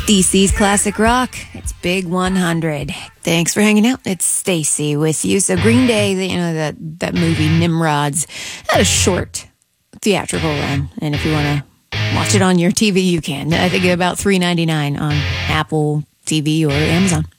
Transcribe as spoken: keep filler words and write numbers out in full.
D C's Classic Rock. It's Big one hundred. Thanks for hanging out. It's Stacy with you. So Green Day, you know, that, that movie Nimrods had a short theatrical run. And if you want to watch it on your T V, you can. I think about three ninety-nine on Apple T V or Amazon.